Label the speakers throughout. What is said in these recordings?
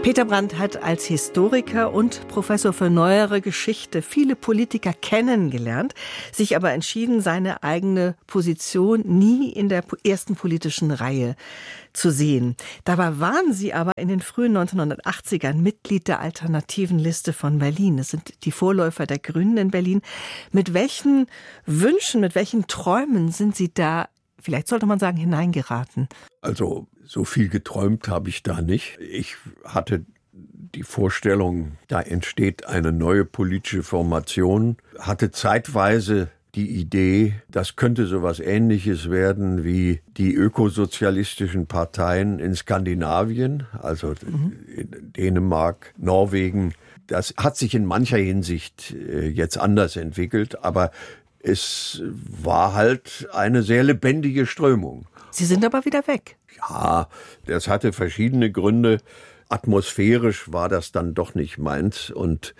Speaker 1: Peter Brandt hat als Historiker und Professor für neuere Geschichte viele Politiker kennengelernt, sich aber entschieden, seine eigene Position nie in der ersten politischen Reihe zu sehen. Dabei waren Sie aber in den frühen 1980ern Mitglied der Alternativen Liste von Berlin. Das sind die Vorläufer der Grünen in Berlin. Mit welchen Wünschen, mit welchen Träumen sind Sie da, vielleicht sollte man sagen, hineingeraten?
Speaker 2: Also so viel geträumt habe ich da nicht. Ich hatte die Vorstellung, da entsteht eine neue politische Formation, hatte zeitweise die Idee, das könnte sowas Ähnliches werden wie die ökosozialistischen Parteien in Skandinavien, also in Dänemark, Norwegen. Das hat sich in mancher Hinsicht jetzt anders entwickelt, aber es war halt eine sehr lebendige Strömung.
Speaker 1: Sie sind aber wieder weg.
Speaker 2: Ja, das hatte verschiedene Gründe. Atmosphärisch war das dann doch nicht meins und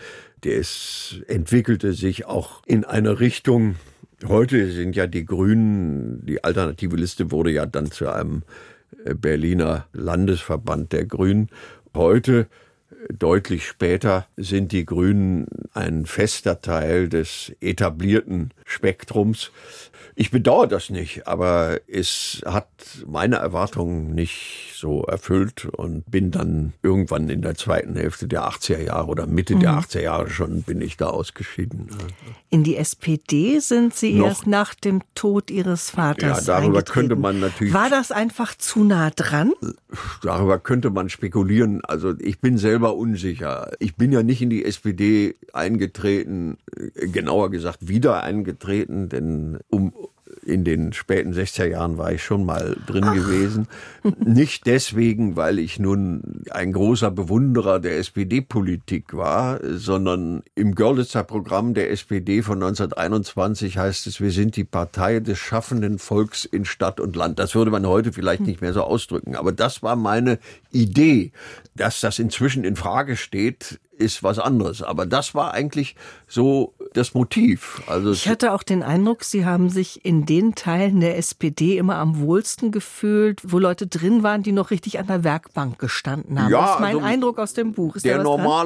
Speaker 2: es entwickelte sich auch in eine Richtung. Heute sind ja die Grünen, die Alternative Liste wurde ja dann zu einem Berliner Landesverband der Grünen. Heute, deutlich später, sind die Grünen ein fester Teil des etablierten Spektrums. Ich bedauere das nicht, aber es hat meine Erwartungen nicht so erfüllt und bin dann irgendwann in der zweiten Hälfte der 80er Jahre oder Mitte der 80er Jahre schon, bin ich da ausgeschieden.
Speaker 1: In die SPD sind Sie erst nach dem Tod Ihres Vaters
Speaker 2: darüber könnte man natürlich...
Speaker 1: War das einfach zu nah dran?
Speaker 2: Darüber könnte man spekulieren. Also ich bin selber unsicher. Ich bin ja nicht in die SPD eingetreten, genauer gesagt wieder eingetreten, denn in den späten 60er Jahren war ich schon mal drin gewesen. Nicht deswegen, weil ich nun ein großer Bewunderer der SPD-Politik war, sondern im Görlitzer Programm der SPD von 1921 heißt es, wir sind die Partei des schaffenden Volks in Stadt und Land. Das würde man heute vielleicht nicht mehr so ausdrücken. Aber das war meine Idee. Dass das inzwischen in Frage steht, ist was anderes. Aber das war eigentlich so das Motiv. Also
Speaker 1: ich hatte auch den Eindruck, Sie haben sich in den Teilen der SPD immer am wohlsten gefühlt, wo Leute drin waren, die noch richtig an der Werkbank gestanden haben. Ja, das ist mein Eindruck aus dem Buch. Ist
Speaker 2: der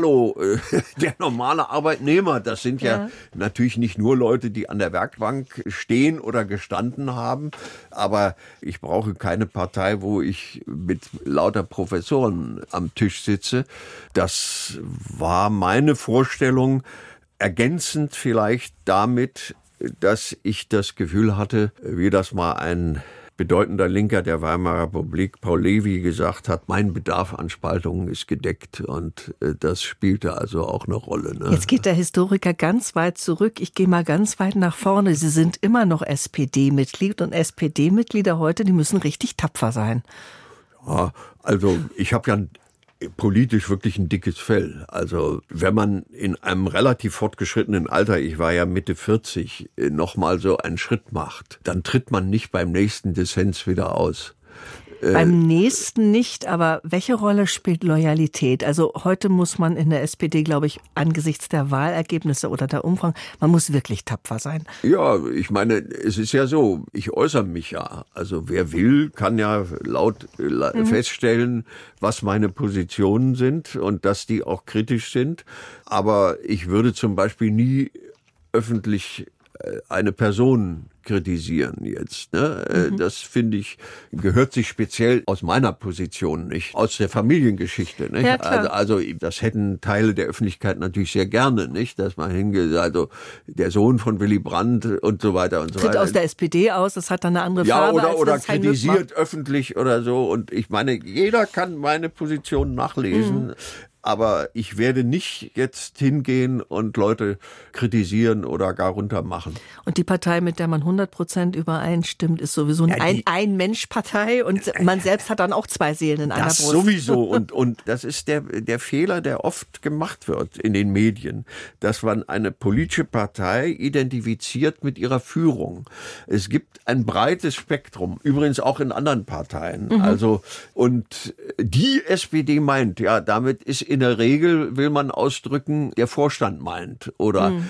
Speaker 2: normale Arbeitnehmer, das sind ja natürlich nicht nur Leute, die an der Werkbank stehen oder gestanden haben, aber ich brauche keine Partei, wo ich mit lauter Professoren am Tisch sitze. Das war meine Vorstellung, ergänzend vielleicht damit, dass ich das Gefühl hatte, wie das mal ein bedeutender Linker der Weimarer Republik, Paul Levi, gesagt hat, mein Bedarf an Spaltungen ist gedeckt und das spielte also auch eine Rolle. Ne?
Speaker 1: Jetzt geht der Historiker ganz weit zurück. Ich gehe mal ganz weit nach vorne. Sie sind immer noch SPD-Mitglied und SPD-Mitglieder heute, die müssen richtig tapfer sein.
Speaker 2: Ja, also ich habe ja politisch wirklich ein dickes Fell. Also wenn man in einem relativ fortgeschrittenen Alter, ich war ja Mitte 40, nochmal so einen Schritt macht, dann tritt man nicht beim nächsten Dissens wieder aus.
Speaker 1: Beim nächsten nicht, aber welche Rolle spielt Loyalität? Also heute muss man in der SPD, glaube ich, angesichts der Wahlergebnisse oder der Umfragen, man muss wirklich tapfer sein.
Speaker 2: Ja, ich meine, es ist ja so, ich äußere mich ja. Also wer will, kann ja laut feststellen, was meine Positionen sind und dass die auch kritisch sind. Aber ich würde zum Beispiel nie öffentlich eine Person kritisieren jetzt. Ne? Das finde ich, gehört sich speziell aus meiner Position nicht, aus der Familiengeschichte. Nicht?
Speaker 1: Ja, klar.
Speaker 2: Also das hätten Teile der Öffentlichkeit natürlich sehr gerne, nicht, dass man hingeht, also der Sohn von Willy Brandt und so weiter und so weiter.
Speaker 1: Tritt aus der SPD aus, das hat dann eine andere Farbe.
Speaker 2: Ja, oder kritisiert öffentlich oder so. Und ich meine, jeder kann meine Position nachlesen. Aber ich werde nicht jetzt hingehen und Leute kritisieren oder gar runtermachen.
Speaker 1: Und die Partei, mit der man 100% übereinstimmt, ist sowieso eine Ein-Mensch-Partei und man selbst hat dann auch zwei Seelen in einer Brust.
Speaker 2: Das sowieso. Und das ist der Fehler, der oft gemacht wird in den Medien, dass man eine politische Partei identifiziert mit ihrer Führung. Es gibt ein breites Spektrum, übrigens auch in anderen Parteien. Also, und die SPD meint, ja, damit ist in der Regel, will man ausdrücken, der Vorstand meint oder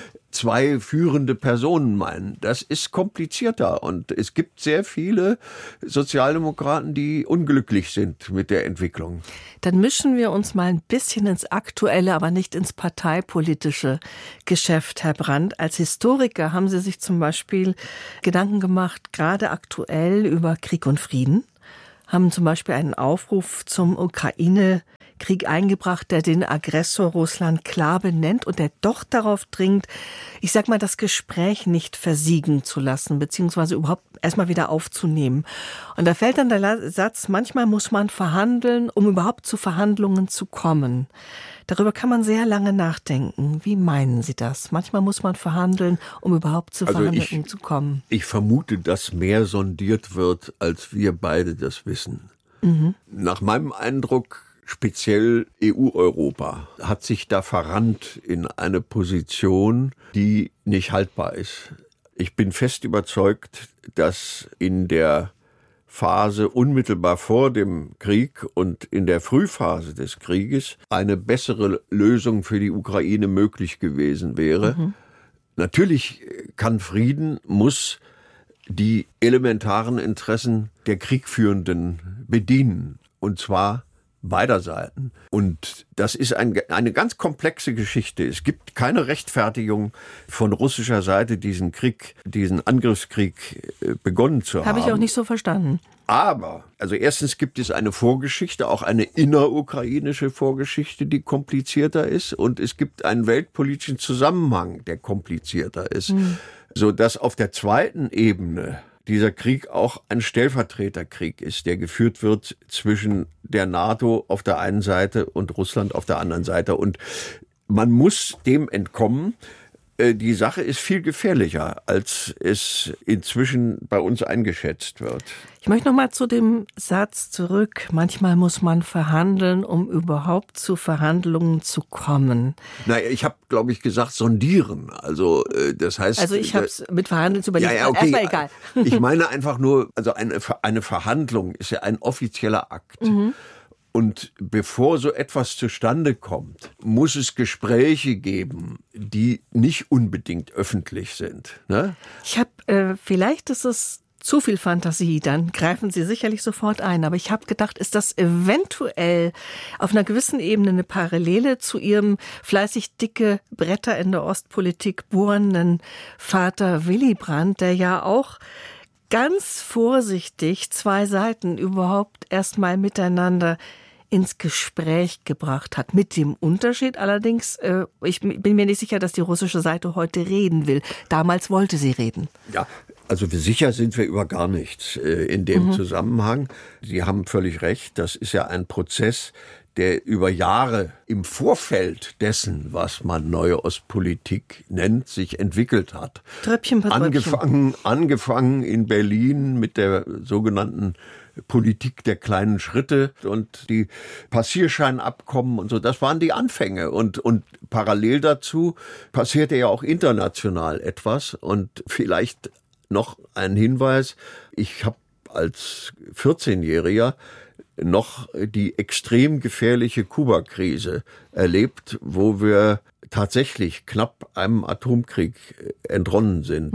Speaker 2: 2 führende Personen meinen. Das ist komplizierter und es gibt sehr viele Sozialdemokraten, die unglücklich sind mit der Entwicklung.
Speaker 1: Dann mischen wir uns mal ein bisschen ins aktuelle, aber nicht ins parteipolitische Geschäft, Herr Brandt. Als Historiker haben Sie sich zum Beispiel Gedanken gemacht, gerade aktuell über Krieg und Frieden, haben zum Beispiel einen Aufruf zum Ukraine-Krieg eingebracht, der den Aggressor Russland klar benennt und der doch darauf dringt, ich sag mal, das Gespräch nicht versiegen zu lassen, beziehungsweise überhaupt erstmal wieder aufzunehmen. Und da fällt dann der Satz, manchmal muss man verhandeln, um überhaupt zu Verhandlungen zu kommen. Darüber kann man sehr lange nachdenken. Wie meinen Sie das? Manchmal muss man verhandeln, um überhaupt zu Verhandlungen zu kommen.
Speaker 2: Ich vermute, dass mehr sondiert wird, als wir beide das wissen. Nach meinem Eindruck, speziell EU-Europa, hat sich da verrannt in eine Position, die nicht haltbar ist. Ich bin fest überzeugt, dass in der Phase unmittelbar vor dem Krieg und in der Frühphase des Krieges eine bessere Lösung für die Ukraine möglich gewesen wäre. Natürlich kann Frieden, muss die elementaren Interessen der Kriegführenden bedienen, und zwar beider Seiten. Und das ist eine ganz komplexe Geschichte. Es gibt keine Rechtfertigung von russischer Seite, diesen Angriffskrieg begonnen zu haben.
Speaker 1: Habe ich auch nicht so verstanden.
Speaker 2: Aber, also erstens gibt es eine Vorgeschichte, auch eine innerukrainische Vorgeschichte, die komplizierter ist. Und es gibt einen weltpolitischen Zusammenhang, der komplizierter ist. Sodass auf der zweiten Ebene dieser Krieg auch ein Stellvertreterkrieg ist, der geführt wird zwischen der NATO auf der einen Seite und Russland auf der anderen Seite. Und man muss dem entkommen. Die Sache ist viel gefährlicher, als es inzwischen bei uns eingeschätzt wird.
Speaker 1: Ich möchte noch mal zu dem Satz zurück. Manchmal muss man verhandeln, um überhaupt zu Verhandlungen zu kommen.
Speaker 2: Naja, ich habe, glaube ich, gesagt, sondieren. Also das heißt...
Speaker 1: Also ich habe es mit Verhandeln überlegt.
Speaker 2: Ja, okay.
Speaker 1: Erstmal egal.
Speaker 2: Ich meine einfach nur, also eine Verhandlung ist ja ein offizieller Akt. Und bevor so etwas zustande kommt, muss es Gespräche geben, die nicht unbedingt öffentlich sind. Ne?
Speaker 1: Ich habe, vielleicht ist es zu viel Fantasie, dann greifen Sie sicherlich sofort ein. Aber ich habe gedacht, ist das eventuell auf einer gewissen Ebene eine Parallele zu Ihrem fleißig dicke Bretter in der Ostpolitik bohrenden Vater Willy Brandt, der ja auch ganz vorsichtig 2 Seiten überhaupt erstmal miteinander ins Gespräch gebracht hat. Mit dem Unterschied allerdings, ich bin mir nicht sicher, dass die russische Seite heute reden will. Damals wollte sie reden.
Speaker 2: Ja, also sicher sind wir über gar nichts in dem Zusammenhang. Sie haben völlig recht, das ist ja ein Prozess, der über Jahre im Vorfeld dessen, was man neue Ostpolitik nennt, sich entwickelt hat.
Speaker 1: Tröpfchen per Tröpfchen.
Speaker 2: Angefangen in Berlin mit der sogenannten Politik der kleinen Schritte und die Passierscheinabkommen und so. Das waren die Anfänge. Und parallel dazu passierte ja auch international etwas. Und vielleicht noch ein Hinweis. Ich habe als 14-Jähriger noch die extrem gefährliche Kuba-Krise erlebt, wo wir tatsächlich knapp einem Atomkrieg entronnen sind.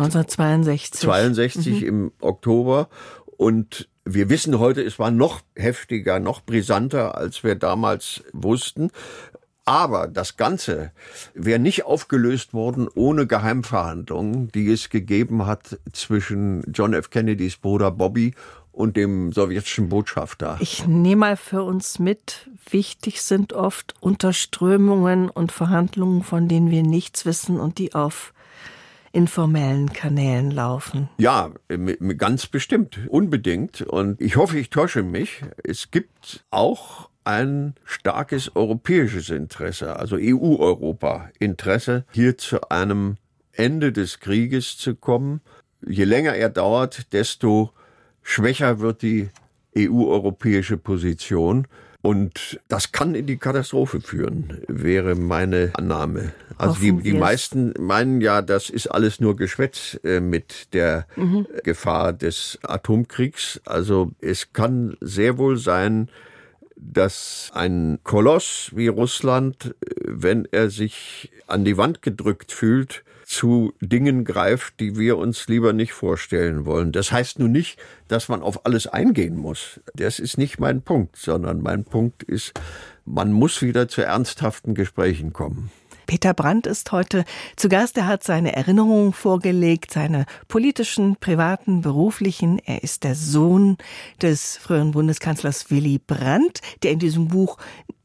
Speaker 1: 1962.
Speaker 2: Im Oktober. Und wir wissen heute, es war noch heftiger, noch brisanter, als wir damals wussten. Aber das Ganze wäre nicht aufgelöst worden ohne Geheimverhandlungen, die es gegeben hat zwischen John F. Kennedys Bruder Bobby und dem sowjetischen Botschafter.
Speaker 1: Ich nehme mal für uns mit, wichtig sind oft Unterströmungen und Verhandlungen, von denen wir nichts wissen und die auf informellen Kanälen laufen.
Speaker 2: Ja, ganz bestimmt, unbedingt. Und ich hoffe, ich täusche mich. Es gibt auch ein starkes europäisches Interesse, also EU-Europa-Interesse, hier zu einem Ende des Krieges zu kommen. Je länger er dauert, desto schwächer wird die EU-europäische Position. Und das kann in die Katastrophe führen, wäre meine Annahme. Also die meisten meinen ja, das ist alles nur Geschwätz mit der Gefahr des Atomkriegs. Also es kann sehr wohl sein, dass ein Koloss wie Russland wenn er sich an die Wand gedrückt fühlt, zu Dingen greift, die wir uns lieber nicht vorstellen wollen. Das heißt nun nicht, dass man auf alles eingehen muss. Das ist nicht mein Punkt, sondern mein Punkt ist, man muss wieder zu ernsthaften Gesprächen kommen.
Speaker 1: Peter Brandt ist heute zu Gast. Er hat seine Erinnerungen vorgelegt, seine politischen, privaten, beruflichen. Er ist der Sohn des früheren Bundeskanzlers Willy Brandt, der in diesem Buch